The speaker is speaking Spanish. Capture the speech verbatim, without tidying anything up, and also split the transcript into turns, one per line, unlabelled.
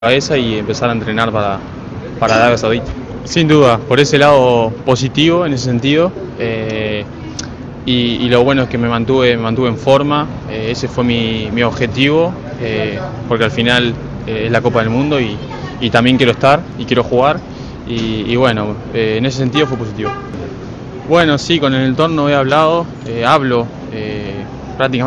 cabeza y empezar a entrenar para, para Arabia Saudita. Sin duda, por ese lado positivo en ese sentido. Eh, y, y lo bueno es que me mantuve, me mantuve en forma. Eh, ese fue mi, mi objetivo, eh, porque al final eh, es la Copa del Mundo y, y también quiero estar y quiero jugar. Y, y bueno, eh, en ese sentido fue positivo. Bueno, sí, con el entorno he hablado, eh, hablo eh, prácticamente